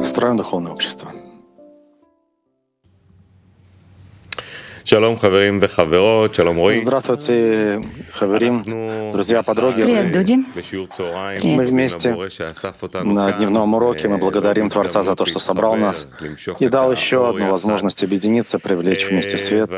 Строим духовное общество. Здравствуйте, хаверим, друзья, подруги. Привет, Дуди. Мы вместе на дневном уроке. Мы благодарим Творца за то, что собрал нас и дал еще одну возможность объединиться, привлечь вместе свет.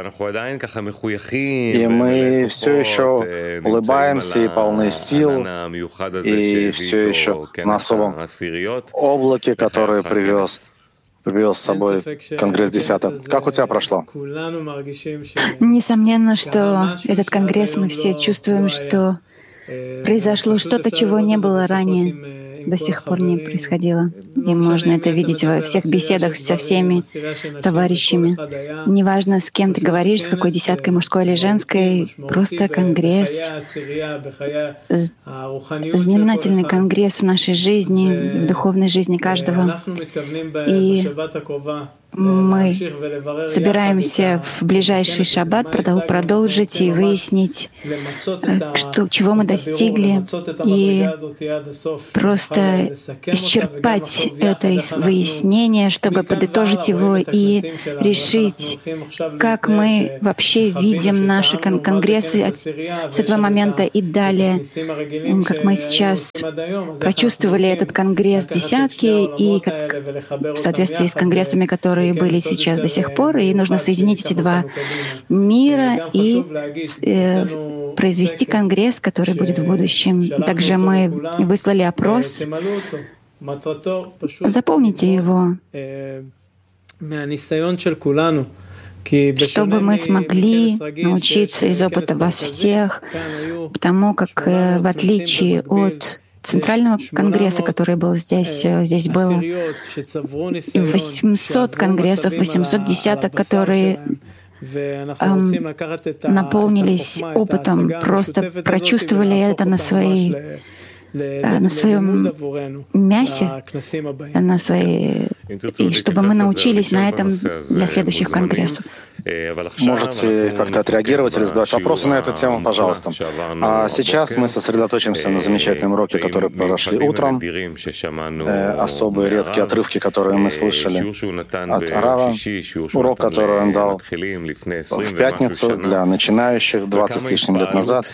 И мы все еще улыбаемся и полны сил, и все еще на особом облаке, которое привез с собой Конгресс 10. Как у тебя прошло? Несомненно, что этот Конгресс, мы все чувствуем, что произошло что-то, чего не было ранее, до сих пор не происходило. И можно это видеть во всех беседах со всеми товарищами. Неважно, с кем ты говоришь, с какой десяткой, мужской или женской, просто Конгресс, знаменательный Конгресс в нашей жизни, в духовной жизни каждого. И мы собираемся в ближайший шаббат продолжить и выяснить, чего мы достигли, и просто исчерпать это выяснение, чтобы подытожить его и решить, как мы вообще видим наши конгрессы с этого момента и далее, как мы сейчас прочувствовали этот конгресс десятки и в соответствии с конгрессами, которые были сейчас до сих пор, и нужно соединить эти два мира и произвести конгресс, который будет в будущем. Также мы выслали опрос. Заполните его, чтобы мы смогли научиться из опыта вас всех, потому как в отличие от Центрального конгресса, который был здесь было 800 конгрессов, 800 десяток, которые наполнились опытом, просто прочувствовали это на своем мясе, и чтобы мы научились на этом для следующих конгрессов. Можете как-то отреагировать или задавать вопросы на эту тему, пожалуйста. А сейчас мы сосредоточимся на замечательном уроке, который прошли утром. Особые редкие отрывки, которые мы слышали от Рава. Урок, который он дал в пятницу для начинающих 20 с лишним лет назад.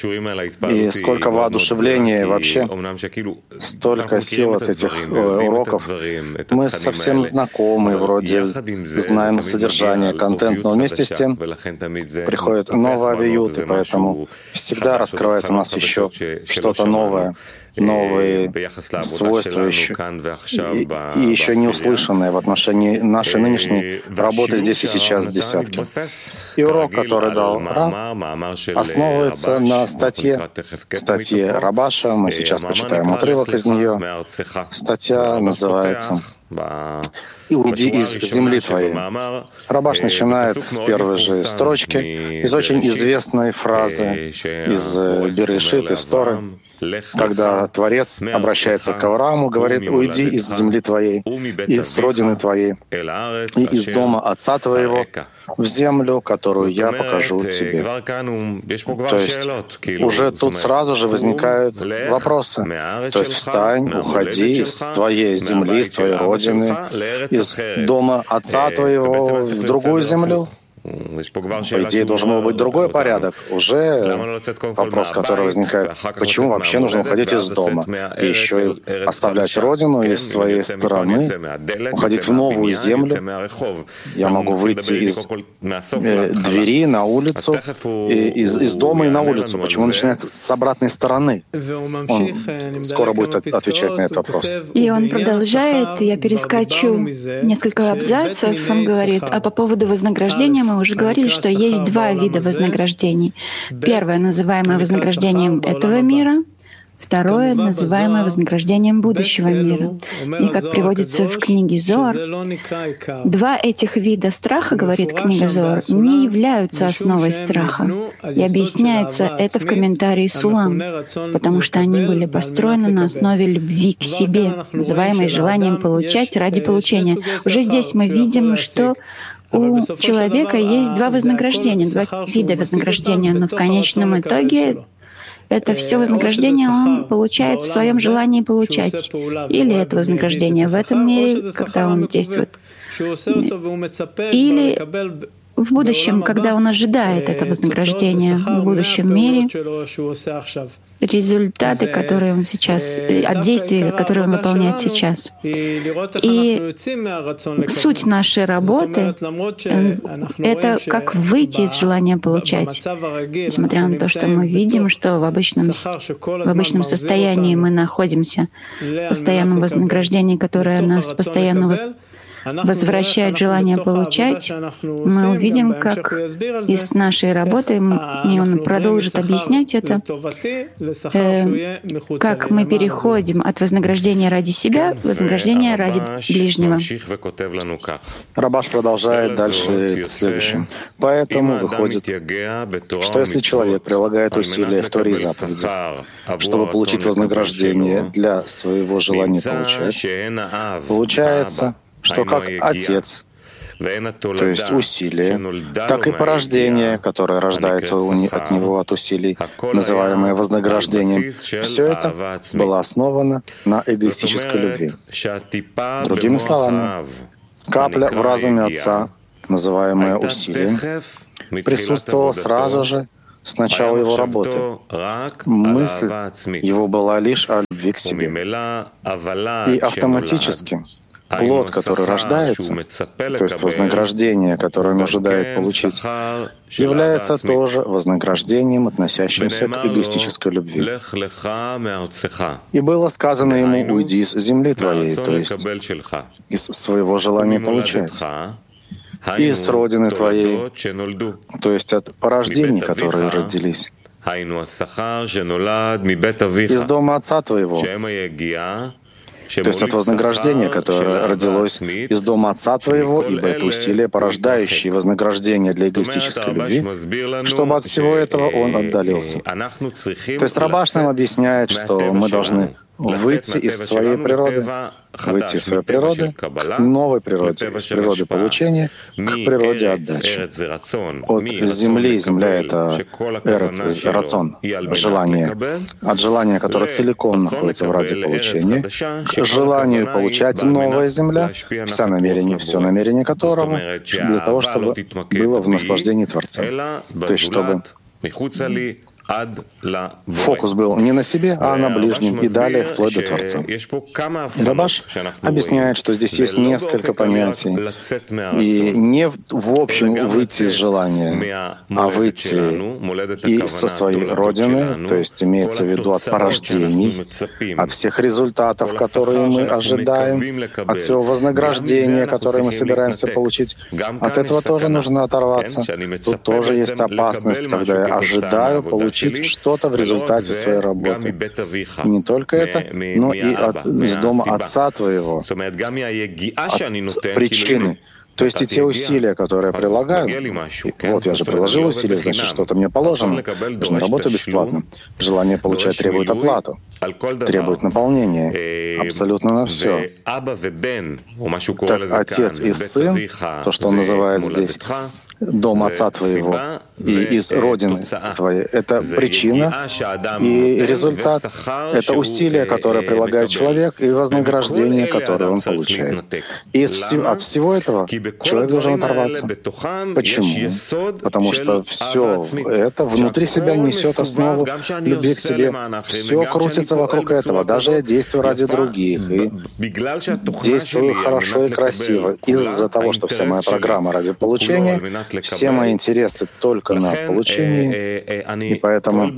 И сколько воодушевления вообще, столько сил от этих уроков. Мы совсем знакомы, вроде знаем содержание, контент, но вместе с тем приходит новый авиют, и поэтому всегда раскрывает у нас еще что-то новое, новые свойства еще, и еще не услышанные в отношении нашей нынешней работы здесь и сейчас в десятке. И урок, который дал Рав, основывается на статье Рабаша. Мы сейчас почитаем отрывок из нее. Статья называется «И уйди из земли твоей». Рабаш начинает с первой же строчки, из очень известной фразы из Берешит, из Торы, когда Творец обращается к Аврааму, говорит: «Уйди из земли твоей, и с родины твоей, и из дома отца твоего, в землю, которую я покажу тебе». То есть уже тут сразу же возникают вопросы. То есть встань, уходи из твоей земли, из твоей родины, из дома отца твоего в другую землю. По идее, должен был быть другой порядок. Уже вопрос, который возникает: почему вообще нужно уходить из дома? И еще и оставлять родину из своей страны, уходить в новую землю. Я могу выйти из двери на улицу, из дома и на улицу. Почему начинает с обратной стороны? Он скоро будет отвечать на этот вопрос. И он продолжает, я перескочу несколько абзацев. Он говорит: а по поводу вознаграждения мы уже говорили, что есть два вида вознаграждений. Первое, называемое вознаграждением этого мира. Второе, называемое вознаграждением будущего мира. И как приводится в книге Зоар, два этих вида страха, говорит книга Зоар, не являются основой страха. И объясняется это в комментарии Сулам, потому что они были построены на основе любви к себе, называемой желанием получать ради получения. Уже здесь мы видим, что у человека есть два вознаграждения, два вида вознаграждения, но в конечном итоге это все вознаграждение он получает в своем желании получать. Или это вознаграждение в этом мире, когда он действует. Или в будущем, когда он ожидает это вознаграждение в будущем мире, результаты, которые он сейчас, от действий, которые он выполняет сейчас. И суть нашей работы — это как выйти из желания получать. Несмотря на то, что мы видим, что в обычном состоянии мы находимся в постоянном вознаграждении, которое нас постоянно возвращает желание получать, мы увидим, как из нашей работы, и он продолжит объяснять это, как мы переходим от вознаграждения ради себя к вознаграждению ради ближнего. Рабаш продолжает дальше следующим. Поэтому выходит, что если человек прилагает усилия в Торе и заповеди, чтобы получить вознаграждение для своего желания получать, получается, что как отец, то есть усилие, так и порождение, которое рождается от него от усилий, называемое вознаграждением, все это было основано на эгоистической любви. Другими словами, капля в разуме отца, называемая усилием, присутствовала сразу же с начала его работы. Мысль его была лишь о любви к себе. И автоматически плод, который рождается, то есть вознаграждение, которое он ожидает получить, является тоже вознаграждением, относящимся к эгоистической любви. И было сказано ему: «Уйди из земли твоей», то есть из своего желания получать, и с родины твоей, то есть от порождений, которые родились, из дома отца твоего, то есть от вознаграждения, которое родилось из дома отца твоего, ибо это усилие, порождающее вознаграждение для эгоистической любви, чтобы от всего этого он отдалился. То есть Рабаш нам объясняет, что мы должны выйти из своей природы, к новой природе, из природы получения к природе отдачи. От земли, земля — это эрец, рацион, желание, от желания, которое целиком находится в ради получения, к желанию получать новая земля, все намерение которого для того, чтобы было в наслаждении Творца. То есть чтобы фокус был не на себе, а на ближнем, и далее вплоть до Творца. И Рабаш объясняет, что здесь есть несколько понятий, и не в общем выйти из желания, а выйти и со своей родины, то есть имеется в виду от порождений, от всех результатов, которые мы ожидаем, от всего вознаграждения, которое мы собираемся получить. От этого тоже нужно оторваться. Тут тоже есть опасность, когда я ожидаю получить что-то в результате своей работы. И не только это, но и из дома отца твоего, от причины. То есть и те усилия, которые я прилагаю, вот я же приложил усилия, значит, что-то мне положено. Я же не работаю бесплатно. Желание получать требует оплату, требует наполнения абсолютно на все. Так отец и сын, то, что он называет здесь дом отца твоего и из родины твоей, это причина и результат, это усилие, которое прилагает человек, и вознаграждение, которое он получает. И от всего этого человек должен оторваться. Почему? Потому что все это внутри себя несет основу любви к себе. Все крутится вокруг этого. Даже я действую ради других и действую хорошо и красиво. Из-за того, что вся моя программа ради получения, все мои интересы только на получении, и поэтому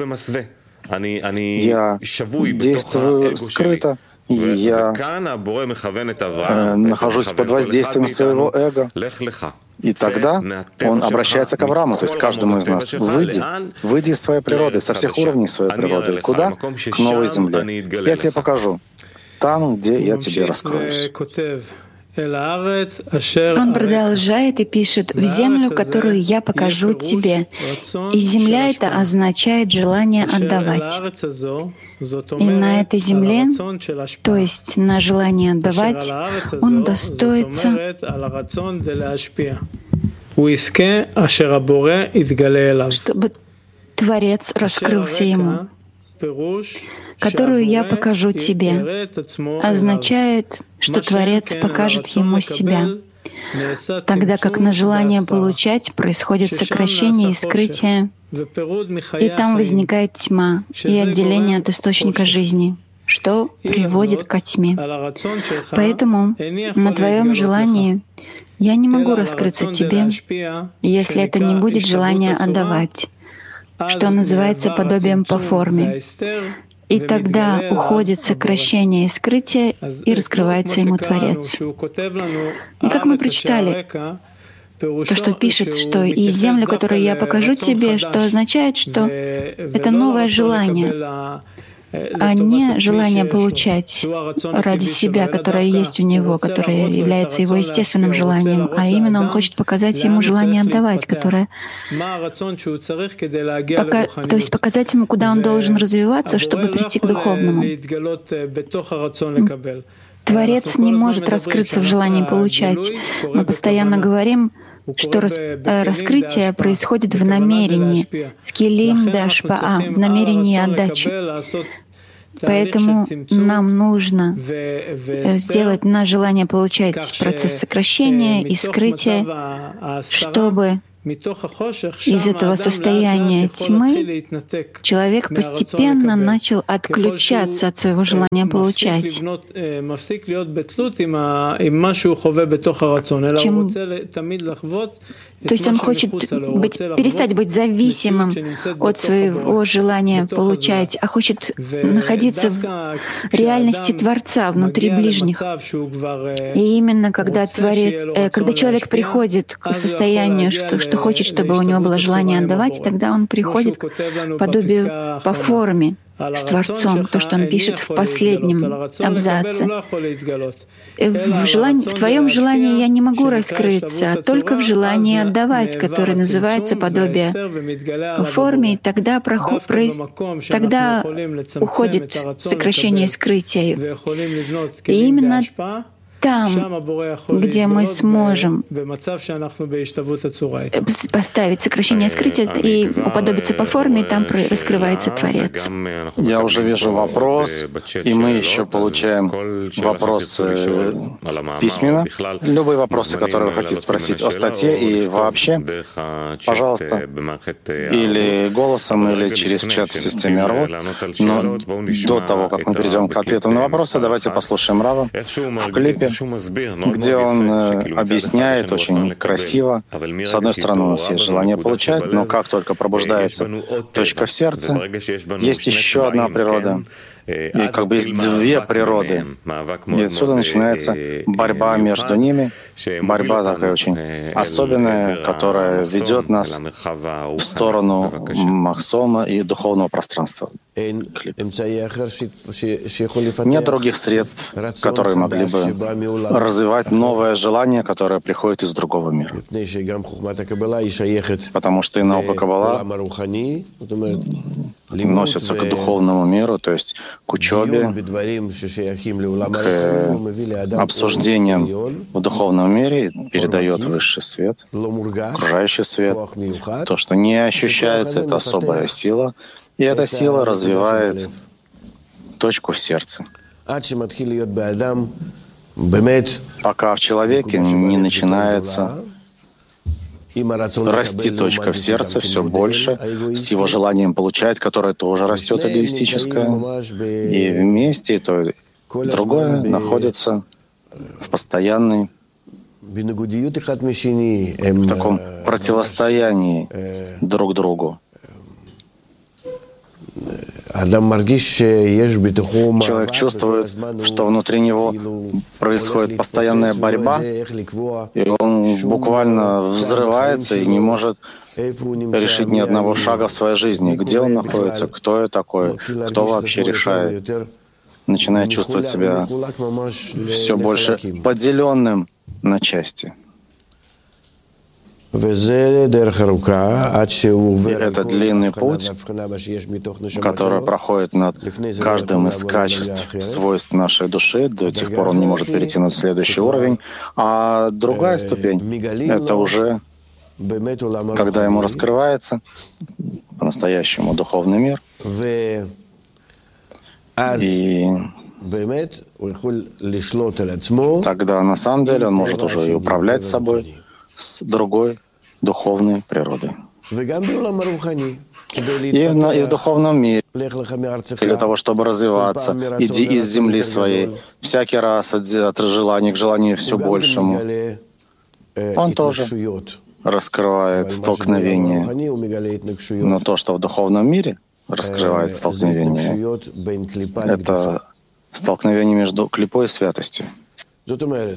я действую скрыто, и я нахожусь под воздействием своего эго. И тогда он обращается к Аврааму, то есть каждому из нас: выйди из своей природы, со всех уровней своей природы. Куда? К новой земле. Я тебе покажу. Там, где я тебе раскроюсь. Он продолжает и пишет: «В землю, которую я покажу тебе». И земля это означает желание отдавать. И на этой земле, то есть на желание отдавать, он достоится, чтобы Творец раскрылся ему. которую я покажу тебе, означает, что Творец покажет ему себя, тогда как на желание получать происходит сокращение и скрытие, и там возникает тьма и отделение от источника жизни, что приводит ко тьме. Поэтому на твоем желании я не могу раскрыться тебе, если это не будет желание отдавать, что называется подобием по форме. И тогда уходит сокращение и скрытие, и раскрывается ему Творец. И как мы прочитали, то, что пишет, что «и землю, которую я покажу тебе», что означает, что это новое желание, а не желание получать ради себя, которое есть у него, которое является его естественным желанием, а именно он хочет показать ему желание отдавать, которое то есть показать ему, куда он должен развиваться, чтобы прийти к духовному. Творец не может раскрыться в желании получать. Мы постоянно говорим, что раскрытие происходит в намерении, в келим дашпаа, в намерении отдачи. Поэтому нам нужно сделать на желание получать процесс сокращения и скрытия, чтобы из этого состояния тьмы человек постепенно начал отключаться от своего желания получать. То есть он хочет перестать быть зависимым от своего желания получать, а хочет находиться в реальности Творца внутри ближних. И именно когда человек приходит к состоянию, что хочет, чтобы у него было желание отдавать, тогда он приходит к подобию по форме с Творцом, то, что он пишет в последнем абзаце. В твоем желании я не могу раскрыться, а только в желании отдавать, которое называется подобие по форме, и тогда уходит сокращение и скрытие. И именно там, где мы сможем поставить сокращение и скрытие и уподобиться по форме, там раскрывается Творец. Я уже вижу вопрос, и мы еще получаем вопросы письменно. Любые вопросы, которые вы хотите спросить о статье и вообще, пожалуйста, или голосом, или через чат в системе Арвот. Но до того, как мы перейдем к ответам на вопросы, давайте послушаем Рава в клипе, где он объясняет очень красиво. С одной стороны, у нас есть желание получать, но как только пробуждается точка в сердце, есть еще одна природа. И как бы есть две природы. И отсюда начинается борьба между ними. Борьба такая очень особенная, которая ведет нас в сторону Махсома и духовного пространства. Нет других средств, которые могли бы развивать новое желание, которое приходит из другого мира. Потому что и наука Каббала носится к духовному миру, то есть к учебе, к обсуждениям в духовном мире, передает высший свет, окружающий свет. То, что не ощущается, это особая сила, и эта сила развивает точку в сердце. Пока в человеке не начинается расти точка в сердце все больше, с его желанием получать, которое тоже растет эгоистическое, и вместе и то, и другое находится в постоянной, в таком противостоянии друг другу. Человек чувствует, что внутри него происходит постоянная борьба, и он буквально взрывается и не может решить ни одного шага в своей жизни. Где он находится, кто я такой, кто вообще решает. Начинает чувствовать себя все больше поделенным на части. И это длинный путь, который проходит над каждым из качеств, свойств нашей души. До тех пор он не может перейти на следующий уровень. А другая ступень — это уже когда ему раскрывается по-настоящему духовный мир. И тогда на самом деле он может уже и управлять собой с другой духовной природой. И в духовном мире, для того, чтобы развиваться, иди из земли своей, всякий раз от желания к желанию все большему, он тоже раскрывает столкновение. Но то, что в духовном мире раскрывает столкновение, это столкновение между клипой и святостью. То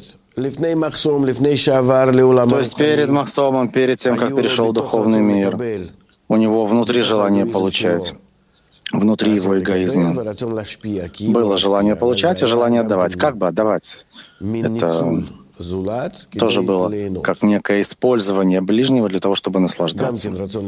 есть перед Махсомом, перед тем, как перешел в духовный мир, у него внутри желание получать, внутри его эгоизма было желание получать и желание отдавать. Как бы отдавать? Это тоже было как некое использование ближнего для того, чтобы наслаждаться.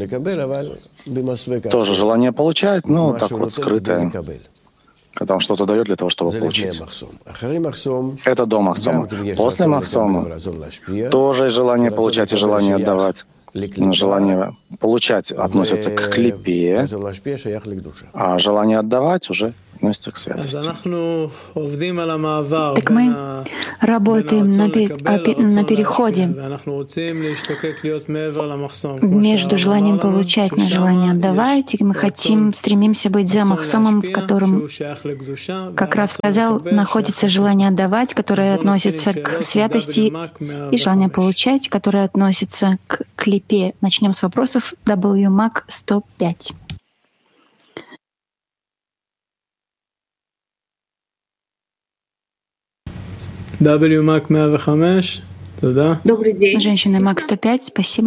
Тоже желание получать, но так вот скрытое, когда он что-то дает для того, чтобы получить. Это до Махсома. После Махсома тоже желание получать и желание отдавать. Желание получать относится к клипе, а желание отдавать уже относится к святости. Так мы работаем на переходе между желанием получать и желанием отдавать, и мы стремимся быть за Махсомом, в котором, как Рав сказал, находится желание отдавать, которое относится к святости, и желание получать, которое относится к клипе. Начнем с вопросов. WMAC 105. WMAC 105, туда. Добрый день. Женщина МАК 105, спасибо.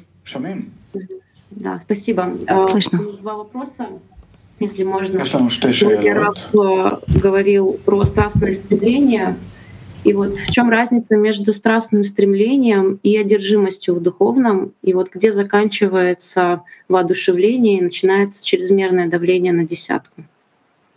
Да, спасибо. Слышно. Два вопроса, если можно. Рав говорил про страстное стремление. И вот в чем разница между страстным стремлением и одержимостью в духовном? И вот где заканчивается воодушевление и начинается чрезмерное давление на десятку?